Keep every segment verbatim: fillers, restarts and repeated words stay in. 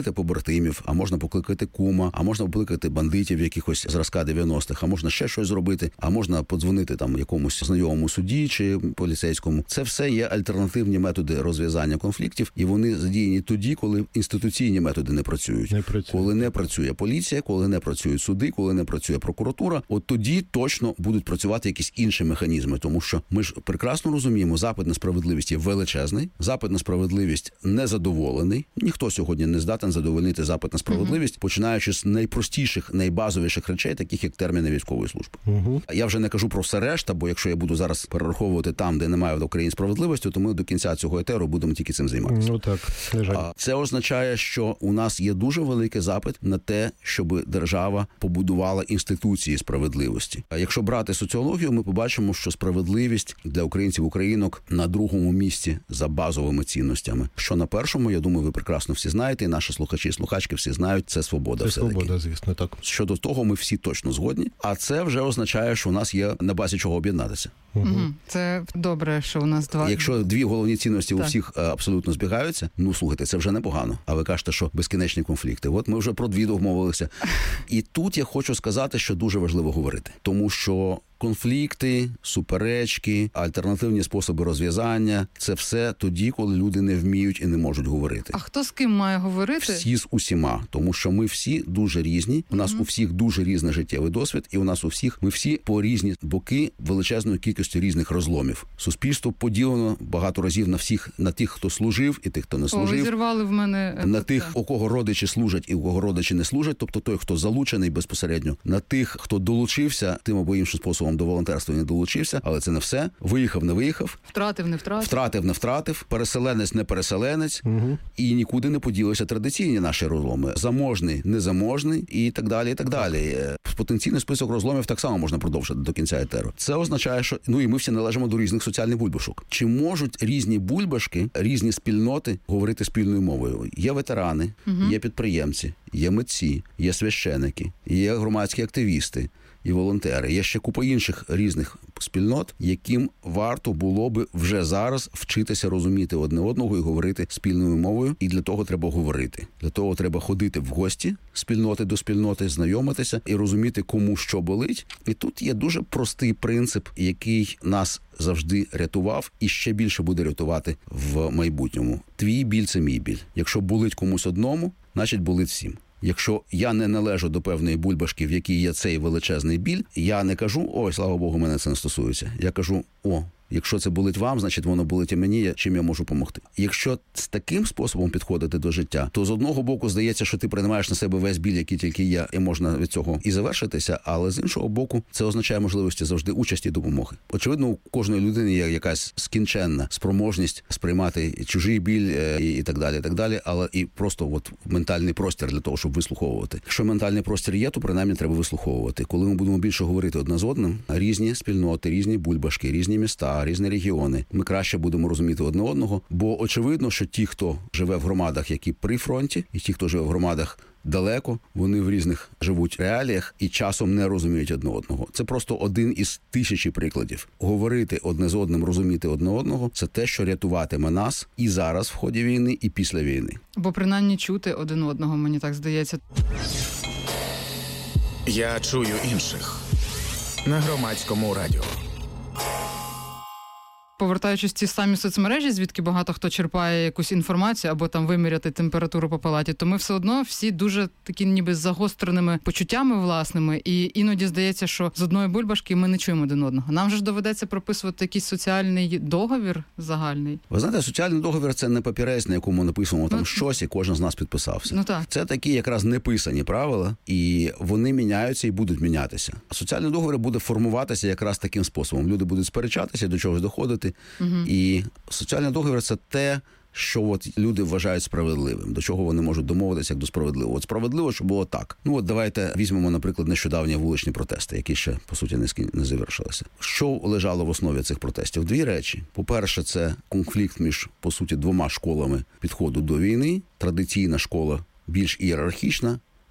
покликати побратимів, а можна покликати кума, а можна покликати бандитів якихось зразка дев'яностих, а можна ще щось зробити, а можна подзвонити там якомусь знайомому судді чи поліцейському. Це все є альтернативні методи розв'язання конфліктів, і вони задіяні тоді, коли інституційні методи не працюють. Не працює. Коли не працює поліція, коли не працюють суди, коли не працює прокуратура, от тоді точно будуть працювати якісь інші механізми, тому що ми ж прекрасно розуміємо, запит на справедливість є величезний, запит на справедливість незадоволений. Ніхто сьогодні не здатен задовольнити запит на справедливість, mm-hmm. починаючи з найпростіших, найбазовіших речей, таких як терміни військової служби. Mm-hmm. Я вже не кажу про все решта, бо якщо я буду зараз перераховувати там, де немає в Україні справедливості, то ми до кінця цього етеру будемо тільки цим займатися. Ну так, не жаль. А це означає, що у нас є дуже великий запит на те, щоб держава побудувала інституції справедливості. А якщо брати соціологію, ми побачимо, що справедливість для українців, українок на другому місці за базовими цінностями. Що на першому, я думаю, ви прекрасно всі знаєте, і наші слухачі і слухачки всі знають, це свобода. Це все-таки. Свобода, звісно, так. Щодо того, ми всі точно згодні, а це вже означає, що у нас є на базі чого об'єднатися. Угу. Це добре, що у нас два... Якщо дві головні цінності так. у всіх абсолютно збігаються, ну, слухайте, це вже непогано. А ви кажете, що безкінечні конфлікти. От ми вже про дві домовилися. І тут я хочу сказати, що дуже важливо говорити. Тому що конфлікти, суперечки, альтернативні способи розв'язання – це все тоді, коли люди не вміють і не можуть говорити. А хто з ким має говорити? Всі з усіма. Тому що ми всі дуже різні, у нас mm-hmm. у всіх дуже різний життєвий досвід, і у нас у всіх, ми всі по різні боки величезної кількості різних розломів. Суспільство поділено багато разів на всіх, на тих, хто служив, і тих, хто не служив. О, ви зірвали в мене... На тих, у кого родичі служать і у кого родичі не служать, тобто той, хто залучений безпосередньо, на тих, хто долучився тим або іншим способом до волонтерства, не долучився, але це не все. Виїхав, не виїхав. Втратив, не втратив. Втратив, не втратив. Переселенець, не переселенець. Угу. І нікуди не поділися традиційні наші розломи. Заможний, незаможний і так далі, і так далі. Потенційний список розломів так само можна продовжити до кінця етеру. Це означає, що ну і ми всі належимо до різних соціальних бульбашок. Чи можуть різні бульбашки, різні спільноти говорити спільною мовою? Є ветерани, угу. є підприємці, є митці, є священики, є громадські активісти і волонтери. Є ще купа інших різних спільнот, яким варто було би вже зараз вчитися розуміти одне одного і говорити спільною мовою. І для того треба говорити. Для того треба ходити в гості спільноти до спільноти, знайомитися і розуміти, кому що болить. І тут є дуже простий принцип, який нас завжди рятував і ще більше буде рятувати в майбутньому. Твій біль – це мій біль. Якщо болить комусь одному, значить болить всім. Якщо я не належу до певної бульбашки, в якій є цей величезний біль, я не кажу, ой, слава Богу, мене це не стосується. Я кажу, о, якщо це болить вам, значить воно болить і мені, чим я можу допомогти. Якщо з таким способом підходити до життя, то з одного боку здається, що ти приймаєш на себе весь біль, який тільки є, і можна від цього і завершитися, але з іншого боку, це означає можливості завжди участі і допомоги. Очевидно, у кожної людини є якась скінченна спроможність сприймати чужий біль і, і так далі, і так далі, але і просто от ментальний простір для того, щоб вислуховувати. Якщо ментальний простір є, то принаймні треба вислуховувати. Коли ми будемо більше говорити одне з одним, різні спільноти, різні бульбашки, різні міста, різні регіони, ми краще будемо розуміти одне одного, бо очевидно, що ті, хто живе в громадах, які при фронті, і ті, хто живе в громадах далеко, вони в різних живуть реаліях і часом не розуміють одне одного. Це просто один із тисячі прикладів. Говорити одне з одним, розуміти одне одного – це те, що рятуватиме нас і зараз в ході війни, і після війни. Бо принаймні чути один одного, мені так здається. Я чую інших на Громадському радіо. Повертаючись в ті самі соцмережі, звідки багато хто черпає якусь інформацію або там виміряти температуру по палаті, то ми все одно всі дуже такі ніби з загостреними почуттями власними, і іноді здається, що з одної бульбашки ми не чуємо один одного. Нам же ж доведеться прописувати якийсь соціальний договір загальний. Ви знаєте, соціальний договір – це не папірець, на якому написано там ну, щось, і кожен з нас підписався. Ну, так. Це такі якраз неписані правила, і вони міняються і будуть мінятися. Соціальний договір буде формуватися якраз таким способом. Люди будуть сперечатися, до чогось доходити. Угу. І соціальний договір – це те, що от люди вважають справедливим, до чого вони можуть домовитися як до справедливого. От справедливо, що було так. Ну от давайте візьмемо, наприклад, нещодавні вуличні протести, які ще, по суті, не, не завершилися. Що лежало в основі цих протестів? Дві речі. По-перше, це конфлікт між, по суті, двома школами підходу до війни. Традиційна школа більш ієрархічна,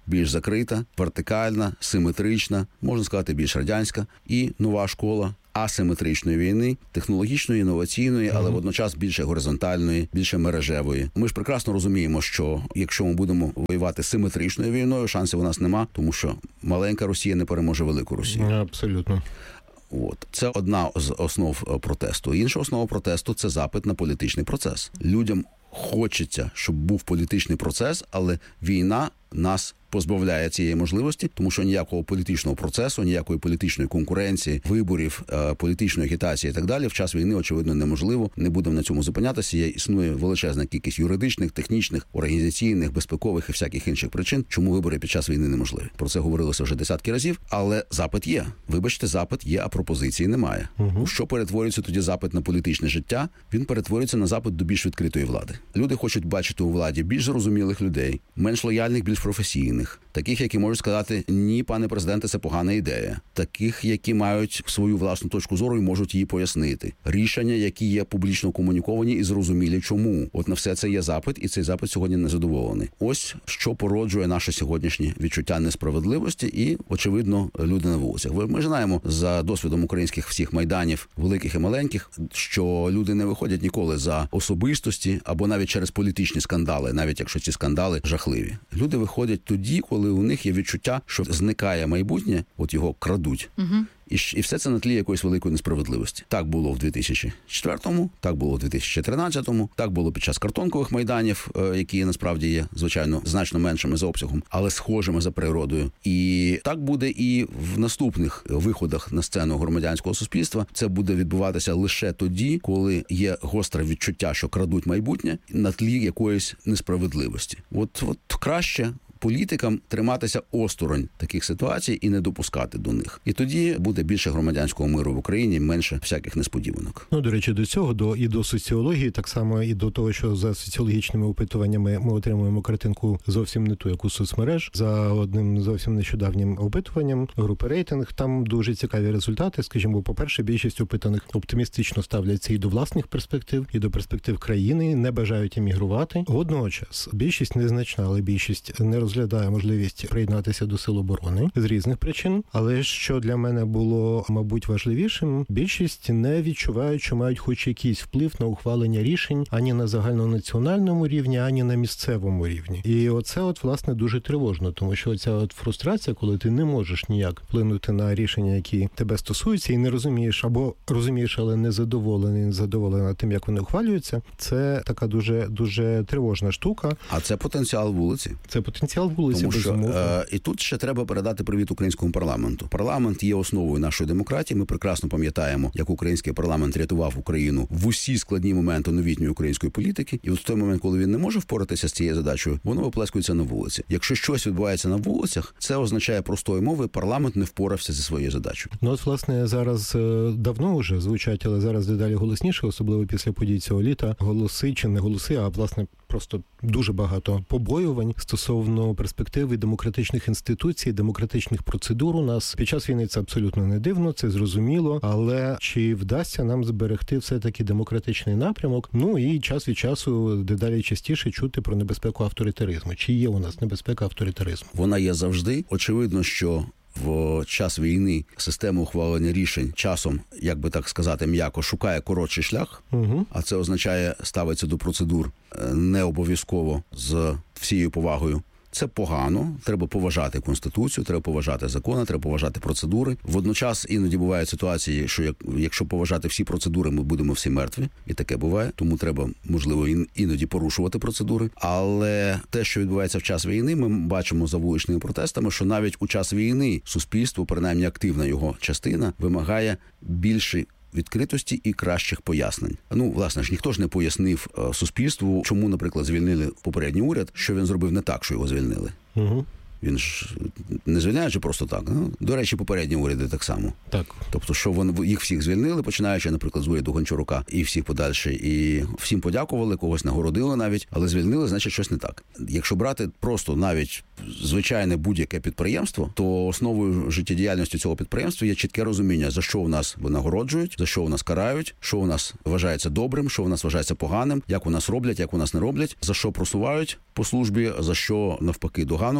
більш закрита, вертикальна, симетрична, можна сказати, більш радянська, і нова школа асиметричної війни, технологічної, інноваційної, але водночас більше горизонтальної, більше мережевої. Ми ж прекрасно розуміємо, що якщо ми будемо воювати симетричною війною, шансів у нас нема, тому що маленька Росія не переможе велику Росію. Абсолютно. От. Це одна з основ протесту. Інша основа протесту – це запит на політичний процес. Людям хочеться, щоб був політичний процес, але війна нас позбавляє цієї можливості, тому що ніякого політичного процесу, ніякої політичної конкуренції, виборів, політичної агітації і так далі в час війни, очевидно, неможливо. Не будемо на цьому зупинятися. Є, існує величезна кількість юридичних, технічних, організаційних, безпекових і всяких інших причин, чому вибори під час війни неможливі. Про це говорилося вже десятки разів, але запит є. Вибачте, запит є, а пропозиції немає. Угу. Що перетворюється тоді запит на політичне життя? Він перетворюється на запит до більш відкритої влади. Люди хочуть бачити у владі більш зрозумілих людей, менш лояльних, більш професійних, таких, які можуть сказати: ні, пане президенте, це погана ідея. Таких, які мають свою власну точку зору і можуть її пояснити. Рішення, які є публічно комуніковані і зрозумілі чому. От на все це є запит, і цей запит сьогодні незадоволений. Ось що породжує наше сьогоднішнє відчуття несправедливості і, очевидно, люди на вулицях. Ми ж знаємо за досвідом українських всіх майданів, великих і маленьких, що люди не виходять ніколи за особистості або навіть через політичні скандали, навіть якщо ці скандали жахливі. Люди виходять тоді, коли у них є відчуття, що зникає майбутнє, от його крадуть. Угу. І, і все це на тлі якоїсь великої несправедливості. Так було в дві тисячі четвертому, так було в дві тисячі тринадцятому, так було під час картонкових майданів, які насправді є, звичайно, значно меншими за обсягом, але схожими за природою. І так буде і в наступних виходах на сцену громадянського суспільства. Це буде відбуватися лише тоді, коли є гостре відчуття, що крадуть майбутнє на тлі якоїсь несправедливості. От, от краще політикам триматися осторонь таких ситуацій і не допускати до них. І тоді буде більше громадянського миру в Україні, менше всяких несподіванок. Ну, до речі, до цього, до і до соціології, так само і до того, що за соціологічними опитуваннями ми отримуємо картинку зовсім не ту, як у соцмереж. За одним зовсім нещодавнім опитуванням групи «Рейтинг» там дуже цікаві результати. Скажімо, по-перше, більшість опитаних оптимістично ставляться і до власних перспектив, і до перспектив країни, не бажають емігрувати. Водночас, більшість незначна, але більшість не розглядає можливість приєднатися до Сил оборони з різних причин. Але що для мене було, мабуть, важливішим, більшість не відчувають, що мають хоч якийсь вплив на ухвалення рішень ані на загальнонаціональному рівні, ані на місцевому рівні. І оце от, власне, дуже тривожно, тому що ця от фрустрація, коли ти не можеш ніяк вплинути на рішення, які тебе стосуються, і не розумієш, або розумієш, але не задоволений, не задоволена тим, як вони ухвалюються, це така дуже, дуже тривожна штука. А це потенціал вулиці. Це потенціал вулиці, тому що е, і тут ще треба передати привіт українському парламенту. Парламент є основою нашої демократії. Ми прекрасно пам'ятаємо, як український парламент рятував Україну в усі складні моменти новітньої української політики. І от в той момент, коли він не може впоратися з цією задачею, воно виплескується на вулиці. Якщо щось відбувається на вулицях, це означає простою мовою: парламент не впорався зі своєю задачею. Ну от, власне, зараз давно вже звучать, але зараз дедалі голосніше, особливо після подій цього літа, голоси чи не голоси, а власне просто дуже багато побоювань стосовно перспективи демократичних інституцій, демократичних процедур у нас. Під час війни це абсолютно не дивно, це зрозуміло, але чи вдасться нам зберегти все-таки демократичний напрямок? Ну і час від часу дедалі частіше чути про небезпеку авторитаризму. Чи є у нас небезпека авторитаризму? Вона є завжди. Очевидно, що в час війни система ухвалення рішень часом, як би так сказати, м'яко, шукає коротший шлях, угу. А це означає ставиться до процедур не обов'язково з всією повагою. Це погано, треба поважати Конституцію, треба поважати закони, треба поважати процедури. Водночас іноді бувають ситуації, що як, якщо поважати всі процедури, ми будемо всі мертві, і таке буває, тому треба, можливо, іноді порушувати процедури. Але те, що відбувається в час війни, ми бачимо за вуличними протестами, що навіть у час війни суспільство, принаймні активна його частина, вимагає більше відкритості і кращих пояснень. Ну, власне ж, ніхто ж не пояснив е, суспільству, чому, наприклад, звільнили попередній уряд, що він зробив не так, що його звільнили. Угу. Він ж не звільняючи просто так. Ну, до речі, попередні уряди так само. Так. Тобто, що вони їх всіх звільнили, починаючи, наприклад, з уряду Гончарука, і всіх подальше, і всім подякували, когось нагородили навіть, але звільнили, значить, щось не так. Якщо брати просто навіть звичайне будь-яке підприємство, то основою життєдіяльності цього підприємства є чітке розуміння, за що у нас винагороджують, за що у нас карають, що у нас вважається добрим, що у нас вважається поганим, як у нас роблять, як у нас не роблять, за що просувають по службі, за що навпаки догану ліплять.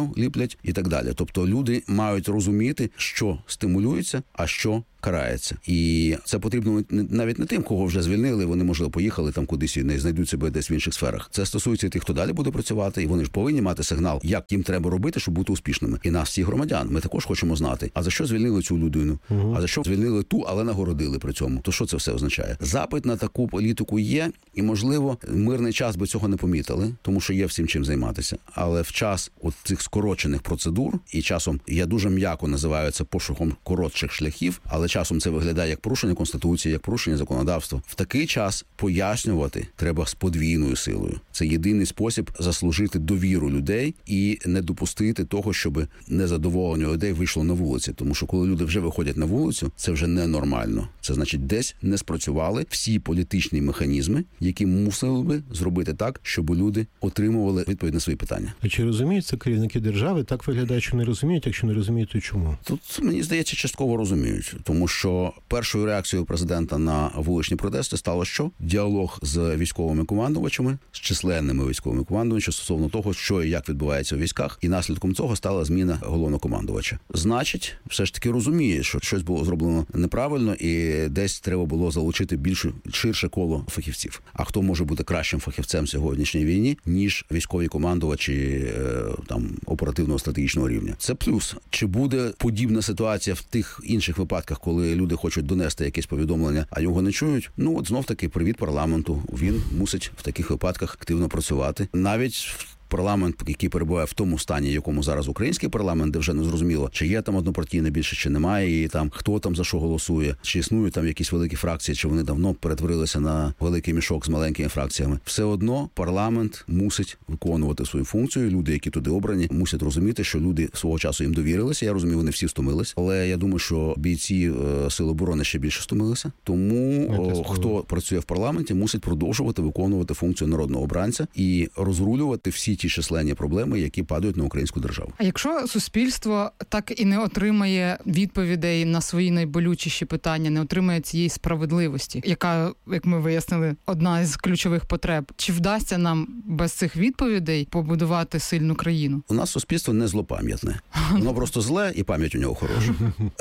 мають і так далі. Тобто люди мають розуміти, що стимулюється, а що карається. І це потрібно навіть не тим, кого вже звільнили, вони, можливо, поїхали там кудись і не знайдуть себе десь в інших сферах. Це стосується тих, хто далі буде працювати, і вони ж повинні мати сигнал, як їм треба робити, щоб бути успішними. І нас, всіх громадян, ми також хочемо знати, а за що звільнили цю людину, угу. а за що звільнили ту, але нагородили при цьому. То що це все означає? Запит на таку політику є, і, можливо, мирний час би цього не помітили, тому що є всім чим займатися. Але в час от цих скорочених процедур, і часом, я дуже м'яко називаю це пошуком коротших шляхів, але часом це виглядає як порушення Конституції, як порушення законодавства. В такий час пояснювати треба з подвійною силою. Це єдиний спосіб заслужити довіру людей і не допустити того, щоб незадоволення людей вийшло на вулиці. Тому що коли люди вже виходять на вулицю, це вже ненормально. Це значить, десь не спрацювали всі політичні механізми, які мусили би зробити так, щоб люди отримували відповідь на свої питання. А чи розуміють це керівники держави? Так виглядає, що не розуміють. Якщо не розуміють, то чому? Тут, мені здається, частково розуміють. Тому що першою реакцією президента на вуличні протести стало що? Діалог з військовими командувачами, з численними військовими командувачами стосовно того, що і як відбувається у військах. І наслідком цього стала зміна головнокомандувача. Значить, все ж таки розуміє, що щось було зроблено неправильно і десь треба було залучити більше, ширше коло фахівців. А хто може бути кращим фахівцем в сьогоднішній війні, ніж військові командувачі там оперативного стратегічного рівня? Це плюс. Чи буде подібна ситуація в тих інших випадках, коли люди хочуть донести якесь повідомлення, а його не чують? Ну, от знов-таки привіт парламенту. Він мусить в таких випадках активно працювати. Навіть парламент, який перебуває в тому стані, якому зараз український парламент, де вже не зрозуміло, чи є там однопартійне більше, чи немає, і там хто там за що голосує, чи існують там якісь великі фракції, чи вони давно перетворилися на великий мішок з маленькими фракціями. Все одно парламент мусить виконувати свою функцію. Люди, які туди обрані, мусять розуміти, що люди свого часу їм довірилися. Я розумію, вони всі стомились, але я думаю, що бійці е, Сил оборони ще більше стомилися. Тому о, хто працює в парламенті, мусить продовжувати виконувати функцію народного обранця і розрулювати всі ті численні проблеми, які падають на українську державу. А якщо суспільство так і не отримає відповідей на свої найболючіші питання, не отримає цієї справедливості, яка, як ми вияснили, одна із ключових потреб, чи вдасться нам без цих відповідей побудувати сильну країну? У нас суспільство не злопам'ятне. Воно просто зле, і пам'ять у нього хороша.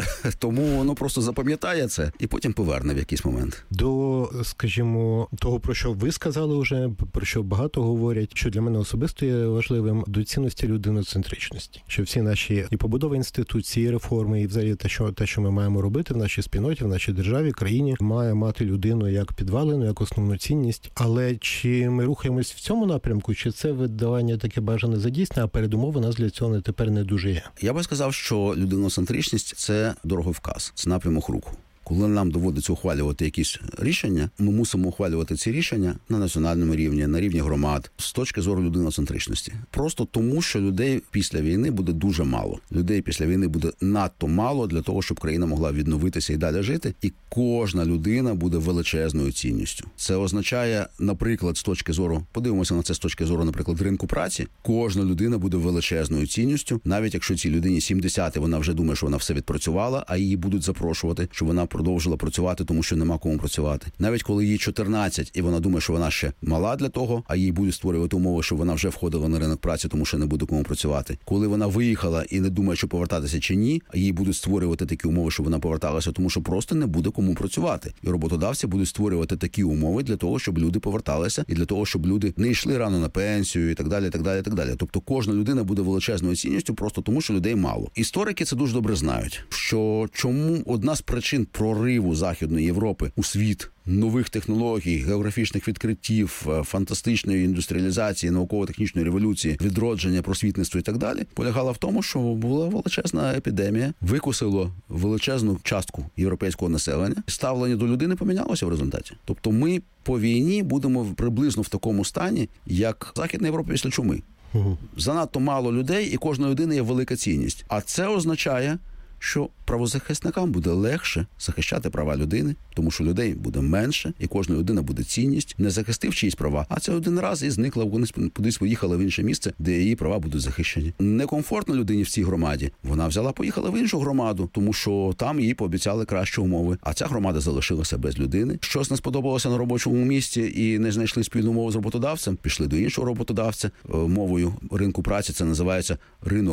Тому воно просто запам'ятає це і потім поверне в якийсь момент. До, скажімо, того, про що ви сказали вже, про що багато говорять, що для мене особисто є важливим, до цінності людиноцентричності. Що всі наші і побудова інституції, і реформи, і взагалі те, що, те, що ми маємо робити в нашій спільноті, в нашій державі, країні, має мати людину як підвалину, як основну цінність. Але чи ми рухаємось в цьому напрямку, чи це видавання таке бажане за дійсне, а передумови нас для цього не тепер не дуже є? Я би сказав, що людиноцентричність – це дороговказ, це напрямок руху. Коли нам доводиться ухвалювати якісь рішення, ми мусимо ухвалювати ці рішення на національному рівні, на рівні громад, з точки зору людиноцентричності. Просто тому, що людей після війни буде дуже мало. Людей після війни буде надто мало для того, щоб країна могла відновитися і далі жити. І кожна людина буде величезною цінністю. Це означає, наприклад, з точки зору, подивимося на це з точки зору, наприклад, ринку праці, кожна людина буде величезною цінністю, навіть якщо цій людині сімдесят, і вона вже думає, що вона все відпрацювала, а її будуть запрошувати, щоб вона продовжила працювати, тому що нема кому працювати. Навіть коли їй чотирнадцять, і вона думає, що вона ще мала для того, а їй будуть створювати умови, щоб вона вже входила на ринок праці, тому що не буде кому працювати. Коли вона виїхала і не думає, що повертатися чи ні, а їй будуть створювати такі умови, щоб вона поверталася, тому що просто не буде кому працювати. І роботодавці будуть створювати такі умови для того, щоб люди поверталися, і для того, щоб люди не йшли рано на пенсію, і так далі, і так далі, і так далі. Тобто кожна людина буде величезною цінністю просто тому, що людей мало. Історики це дуже добре знають, що чому одна з причин прориву Західної Європи у світ нових технологій, географічних відкриттів, фантастичної індустріалізації, науково-технічної революції, відродження, просвітництва і так далі, полягала в тому, що була величезна епідемія, викосило величезну частку європейського населення, ставлення до людини помінялося в результаті. Тобто ми по війні будемо приблизно в такому стані, як Західна Європа після чуми. Угу. Занадто мало людей, і кожна людина є велика цінність. А це означає, що правозахисникам буде легше захищати права людини, тому що людей буде менше, і кожна людина буде цінність, не захистив чиїсь права, а це один раз і зникла, вони кудись поїхали в інше місце, де її права будуть захищені. Некомфортно людині в цій громаді. Вона взяла, поїхала в іншу громаду, тому що там їй пообіцяли кращі умови, а ця громада залишилася без людини. Щось не сподобалося на робочому місці і не знайшли спільну мову з роботодавцем, пішли до іншого роботодавця. Мовою ринку праці це називається ринок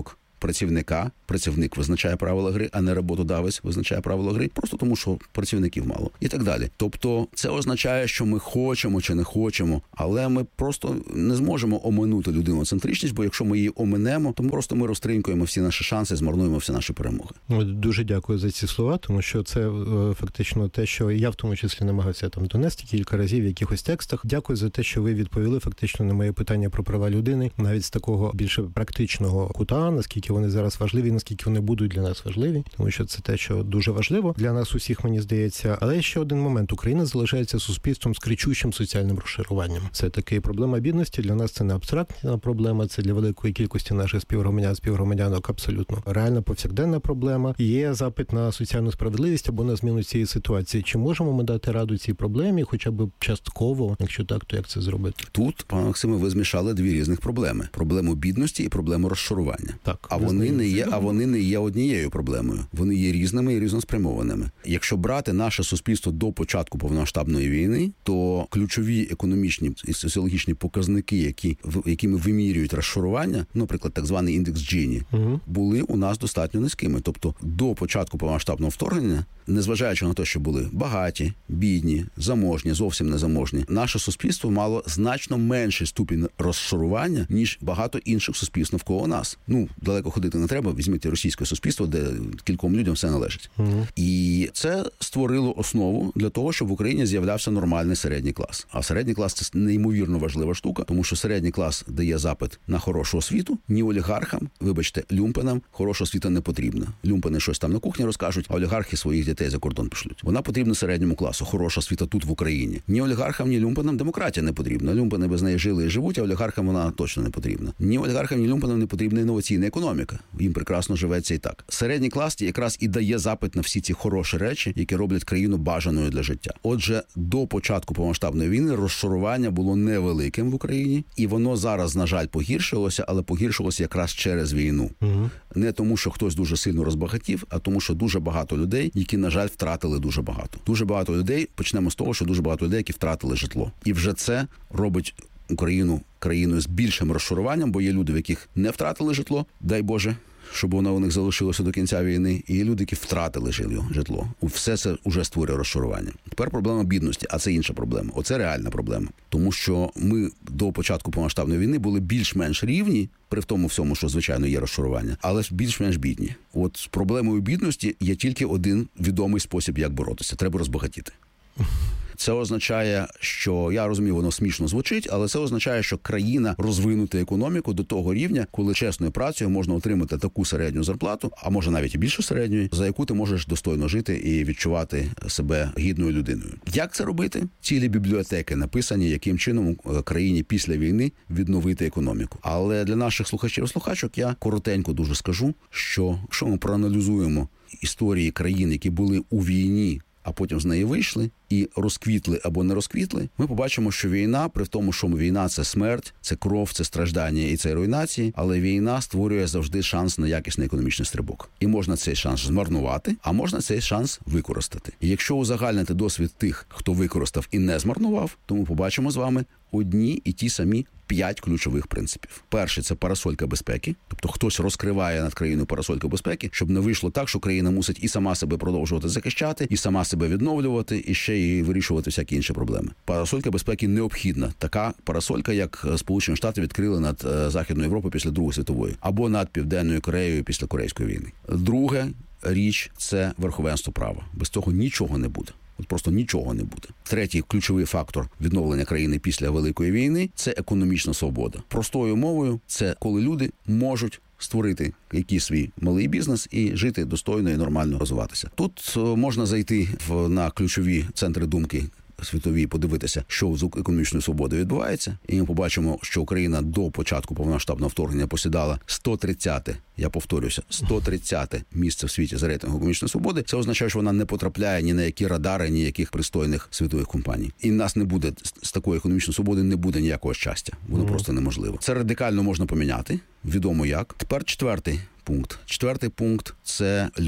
працівника, працівник визначає правила гри, а не роботодавець визначає правила гри, просто тому, що працівників мало. І так далі. Тобто це означає, що ми хочемо чи не хочемо, але ми просто не зможемо оминути людиноцентричність, бо якщо ми її оминемо, то просто ми розтринькуємо всі наші шанси, змарнуємо всі наші перемоги. Дуже дякую за ці слова, тому що це фактично те, що я в тому числі намагався там донести кілька разів в якихось текстах. Дякую за те, що ви відповіли фактично на моє питання про права людини, навіть з такого більше практичного кута, наскільки вони зараз важливі, наскільки вони будуть для нас важливі, тому що це те, що дуже важливо для нас усіх, мені здається. Але ще один момент. Україна залишається суспільством з кричущим соціальним розшаруванням. Це таки проблема бідності. Для нас це не абстрактна проблема, це для великої кількості наших співгромадян, співгромадянок абсолютно реальна повсякденна проблема. Є запит на соціальну справедливість або на зміну цієї ситуації. Чи можемо ми дати раду цій проблемі, хоча б частково? Якщо так, то як це зробити? Тут, пане Максиме, ви змішали дві різних проблеми: проблему бідності і проблему розшарування. Так, а вони не є, а вони не є однією проблемою. Вони є різними і різноспрямованими. Якщо брати наше суспільство до початку повномасштабної війни, то ключові економічні і соціологічні показники, які якими вимірюють розшарування, наприклад, так званий індекс Джіні, угу. були у нас достатньо низькими. Тобто до початку повномасштабного вторгнення, незважаючи на те, що були багаті, бідні, заможні, зовсім незаможні, наше суспільство мало значно менший ступінь розшарування, ніж багато інших суспільств навколо нас. Ну, далеко ходити не треба, візьміть російське суспільство, де кільком людям все належить. Угу. І це створило основу для того, щоб в Україні з'являвся нормальний середній клас. А середній клас – це неймовірно важлива штука, тому що середній клас дає запит на хорошу освіту, ні олігархам, вибачте, люмпенам хороша освіта не потрібна. Люмпени щось там на кухні розкажуть, а олігархи своїх дітей за кордон пошлють. Вона потрібна середньому класу, хороша освіта тут в Україні. Ні олігархам, ні люмпенам демократія не потрібна. Люмпени без неї жили і живуть, а олігархам вона точно не потрібна. Ні олігархам, ні люмпенам не потрібна інноваційна економіка. Їм прекрасно живеться і так. Середній клас якраз і дає запит на всі ці хороші речі, які роблять країну бажаною для життя. Отже, до початку повномасштабної війни розшарування було невеликим в Україні, і воно зараз, на жаль, погіршилося, але погіршилося якраз через війну. Угу. Не тому, що хтось дуже сильно розбагатів, а тому, що дуже багато людей, які, на жаль, втратили дуже багато. Дуже багато людей, почнемо з того, що дуже багато людей, які втратили житло. І вже це робить Україну країною з більшим розшаруванням, бо є люди, в яких не втратили житло, дай Боже, щоб воно у них залишилося до кінця війни, і є люди, які втратили житло. Все це вже створює розшарування. Тепер проблема бідності, а це інша проблема. Оце реальна проблема. Тому що ми до початку повномасштабної війни були більш-менш рівні, при тому всьому, що, звичайно, є розшарування, але більш-менш бідні. От з проблемою бідності є тільки один відомий спосіб, як боротися. Треба розбагатіти. Це означає, що, я розумію, воно смішно звучить, але це означає, що країна розвинути економіку до того рівня, коли чесною працею можна отримати таку середню зарплату, а може навіть і більшу середньої, за яку ти можеш достойно жити і відчувати себе гідною людиною. Як це робити? Цілі бібліотеки написані, яким чином країні після війни відновити економіку. Але для наших слухачів і слухачок я коротенько дуже скажу, що якщо ми проаналізуємо історії країн, які були у війні, а потім з неї вийшли і розквітли або не розквітли, ми побачимо, що війна, при тому, що війна – це смерть, це кров, це страждання і це руйнації, але війна створює завжди шанс на якісний економічний стрибок. І можна цей шанс змарнувати, а можна цей шанс використати. І якщо узагальнити досвід тих, хто використав і не змарнував, то ми побачимо з вами одні і ті самі п'ять ключових принципів. Перший – це парасолька безпеки. Тобто хтось розкриває над країною парасольку безпеки, щоб не вийшло так, що країна мусить і сама себе продовжувати захищати, і сама себе відновлювати, і ще й вирішувати всякі інші проблеми. Парасолька безпеки необхідна. Така парасолька, як Сполучені Штати відкрили над Західною Європою після Другої світової, або над Південною Кореєю після Корейської війни. Друге річ – це верховенство права. Без цього нічого не буде. От просто нічого не буде. Третій ключовий фактор відновлення країни після Великої війни – це економічна свобода. Простою мовою – це коли люди можуть створити якийсь свій малий бізнес і жити достойно і нормально розвиватися. Тут можна зайти в, на ключові центри думки світові, подивитися, що з економічною свободою відбувається, і ми побачимо, що Україна до початку повномасштабного вторгнення посідала сто тридцяте, я повторюся, сто тридцяте місце в світі за рейтингом економічної свободи. Це означає, що вона не потрапляє ні на які радари, ні яких пристойних світових компаній. І в нас не буде, з такої економічної свободи не буде ніякого щастя. Воно mm. просто неможливо. Це радикально можна поміняти, відомо як. Тепер четвертий пункт. Четвертий пункт – це люди.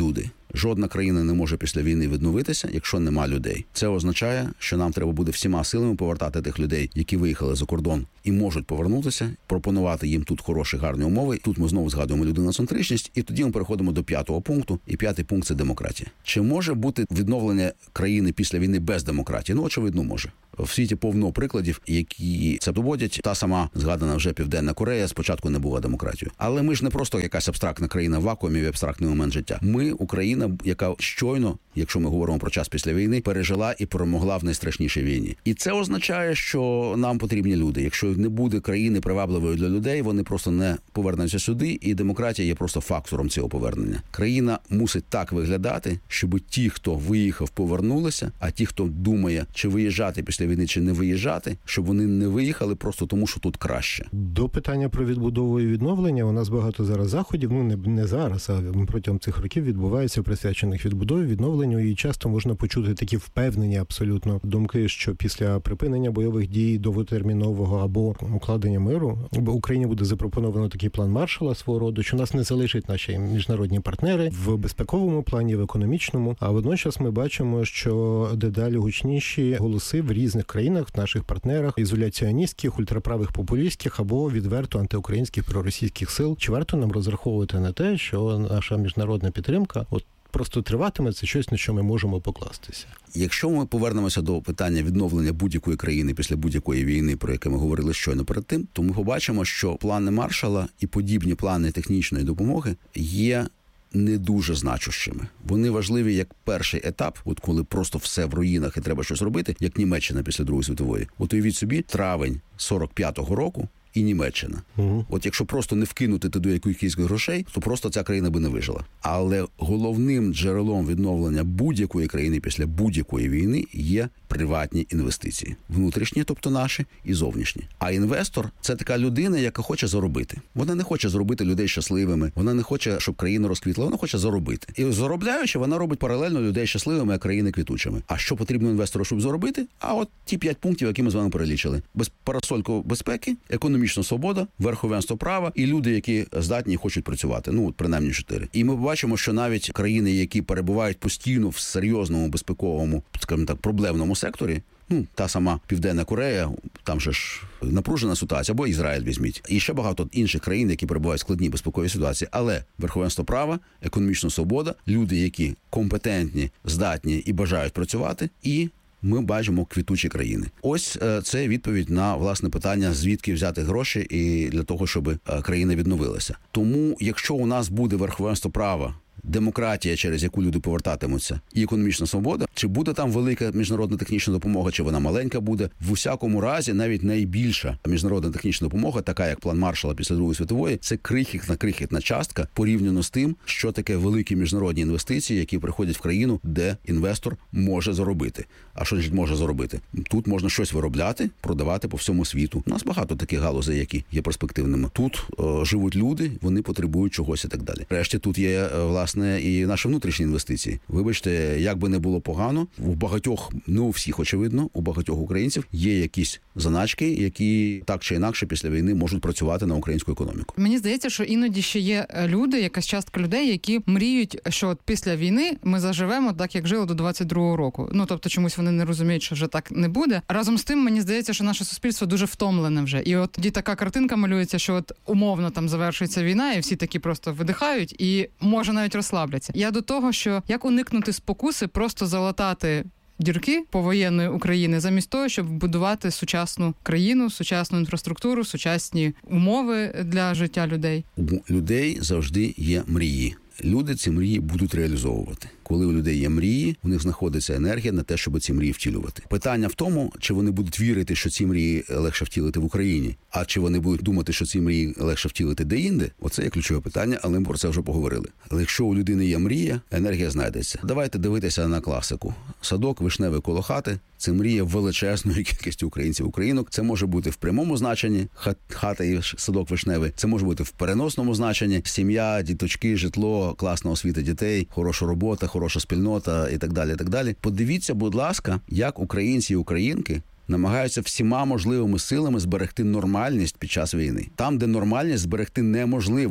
Жодна країна не може після війни відновитися, якщо нема людей. Це означає, що нам треба буде всіма силами повертати тих людей, які виїхали за кордон і можуть повернутися, пропонувати їм тут хороші, гарні умови. Тут ми знову згадуємо людиноцентричність, і тоді ми переходимо до п'ятого пункту. І п'ятий пункт – це демократія. Чи може бути відновлення країни після війни без демократії? Ну, очевидно, може. В світі повно прикладів, які це доводять. Та сама згадана вже Південна Корея спочатку не була демократією. Але ми ж не просто якась абстрактна країна в вакуумі, в абстрактний момент життя. Ми Україна, яка щойно, якщо ми говоримо про час після війни, пережила і перемогла в найстрашнішій війні. І це означає, що нам потрібні люди. Якщо не буде країни привабливою для людей, вони просто не повернуться сюди, і демократія є просто фактором цього повернення. Країна мусить так виглядати, щоб ті, хто виїхав, повернулися, а ті, хто думає, чи виїжджати після війни, чи не виїжджати, щоб вони не виїхали просто тому, що тут краще. До питання про відбудову і відновлення у нас багато зараз заходів, ну не, не зараз, а протягом цих років відбувається, присвячених відбудові, відновленню, і часто можна почути такі впевнені абсолютно думки, що після припинення бойових дій довготермінового або укладення миру в Україні буде запропоновано такий план Маршалла свого роду, що нас не залишать наші міжнародні партнери в безпековому плані, в економічному, а водночас ми бачимо, що дедалі гучніші голоси в різних країнах, наших партнерах, ізоляціоністських, ультраправих популістських або відверто антиукраїнських проросійських сил. Чи варто нам розраховувати на те, що наша міжнародна підтримка от просто триватиме, це щось, на що ми можемо покластися? Якщо ми повернемося до питання відновлення будь-якої країни після будь-якої війни, про яке ми говорили щойно перед тим, то ми побачимо, що плани Маршалла і подібні плани технічної допомоги є не дуже значущими. Вони важливі як перший етап, от коли просто все в руїнах і треба щось робити, як Німеччина після Другої світової. От уявіть собі, травень сорок п'ятого року і Німеччина. Угу. От якщо просто не вкинути туди якихось грошей, то просто ця країна би не вижила. Але головним джерелом відновлення будь-якої країни після будь-якої війни є приватні інвестиції. Внутрішні, тобто наші, і зовнішні. А інвестор – це така людина, яка хоче заробити. Вона не хоче зробити людей щасливими, вона не хоче, щоб країна розквітла, вона хоче заробити. І заробляючи, вона робить паралельно людей щасливими, а країни квітучими. А що потрібно інвестору, щоб заробити? А от ті п'ять пунктів, які ми з вами перелічили. Без парасольку безпеки, економічна свобода, верховенство права і люди, які здатні і хочуть працювати. Ну, от принаймні чотири. І ми бачимо, що навіть країни, які перебувають постійно в серйозному безпековому, скажімо так, проблемному секторі, ну, та сама Південна Корея, там же ж напружена ситуація, або Ізраїль візьміть. І ще багато інших країн, які перебувають в складній безпековій ситуації. Але верховенство права, економічна свобода, люди, які компетентні, здатні і бажають працювати, і ми бачимо квітучі країни. Ось це відповідь на, власне, питання, звідки взяти гроші і для того, щоб країна відновилася. Тому, якщо у нас буде верховенство права, демократія, через яку люди повертатимуться, і економічна свобода, чи буде там велика міжнародна технічна допомога, чи вона маленька буде, в усякому разі, навіть найбільша міжнародна технічна допомога, така як план Маршалла після Другої світової, це крихітна-крихітна частка порівняно з тим, що таке великі міжнародні інвестиції, які приходять в країну, де інвестор може заробити. А що значить може заробити? Тут можна щось виробляти, продавати по всьому світу. У нас багато таких галузей, які є перспективними. Тут е, живуть люди, вони потребують чогось і так далі. Решті тут є, е, власне, і наші внутрішні інвестиції. Вибачте, як би не було погано, у багатьох, не у всіх, очевидно, у багатьох українців є якісь заначки, які так чи інакше після війни можуть працювати на українську економіку. Мені здається, що іноді ще є люди, якась частка людей, які мріють, що от після війни ми заживемо так, як жили до двадцять другого року. Ну, тобто чомусь вони не розуміють, що вже так не буде. Разом з тим, мені здається, що наше суспільство дуже втомлене вже. І от тоді така картинка малюється, що от умовно там завершується війна, і всі такі просто видихають, і може навіть розслабляться. Я до того, що як уникнути спокуси, просто залатати дірки повоєнної України, замість того, щоб будувати сучасну країну, сучасну інфраструктуру, сучасні умови для життя людей. У людей завжди є мрії. Люди ці мрії будуть реалізовувати. Коли у людей є мрії, у них знаходиться енергія на те, щоб ці мрії втілювати. Питання в тому, чи вони будуть вірити, що ці мрії легше втілити в Україні, а чи вони будуть думати, що ці мрії легше втілити де-інде. Оце є ключове питання, але ми про це вже поговорили. Але якщо у людини є мрія, енергія знайдеться. Давайте дивитися на класику. Садок вишневий коло хати – це мрія величезної кількості українців, українок. Це може бути в прямому значенні – хата і садок вишневий. Це може бути в переносному значенні – сім'я, діточки, житло, класна освіта дітей, хороша робота, хороша спільнота і так далі, і так далі. Подивіться, будь ласка, як українці і українки намагаються всіма можливими силами зберегти нормальність під час війни. Там, де нормальність зберегти неможливо,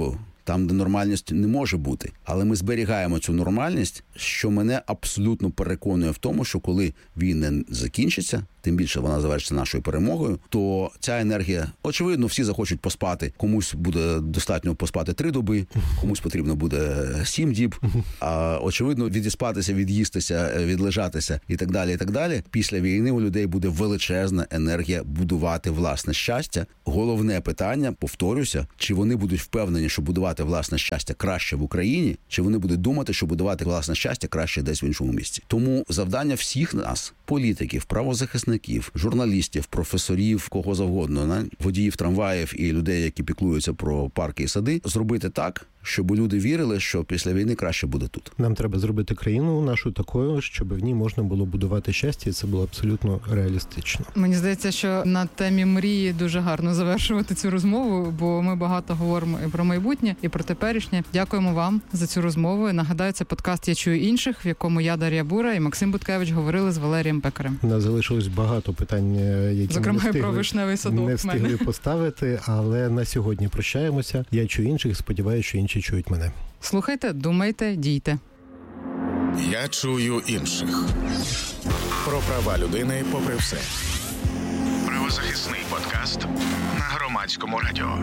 там, де нормальність не може бути. Але ми зберігаємо цю нормальність, що мене абсолютно переконує в тому, що коли війна закінчиться, тим більше вона завершиться нашою перемогою, то ця енергія, очевидно, всі захочуть поспати. Комусь буде достатньо поспати три доби, комусь потрібно буде сім діб, а очевидно, відіспатися, від'їстися, відлежатися і так далі, і так далі. Після війни у людей буде величезна енергія будувати власне щастя. Головне питання, повторюся, чи вони будуть впевнені, що будувати власне щастя краще в Україні, чи вони будуть думати, що будувати власне щастя краще десь в іншому місці. Тому завдання всіх нас, політиків, правозахисників, журналістів, професорів, кого завгодно, водіїв трамваїв і людей, які піклуються про парки і сади, зробити так, щоб люди вірили, що після війни краще буде тут. Нам треба зробити країну нашу такою, щоб в ній можна було будувати щастя, і це було абсолютно реалістично. Мені здається, що на темі мрії дуже гарно завершувати цю розмову, бо ми багато говоримо і про майбутнє, і про теперішнє. Дякуємо вам за цю розмову. Нагадаю, це подкаст «Я чую інших», в якому я, Дар'я Бура, і Максим Буткевич говорили з Валерієм Пекарем. У нас залишилось багато питань, які Зокрема, не встигли, про вишневий садок не встигли поставити, але на сьогодні прощаємося. Я чую інших, сподіваюся, що інші чують мене. Слухайте, думайте, дійте. Я чую інших. Про права людини попри все. Правозахисний подкаст на Громадському радіо.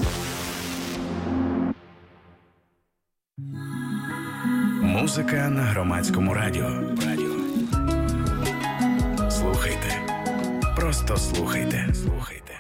Музика на Громадському радіо. Слухайте. Просто слухайте. Слухайте.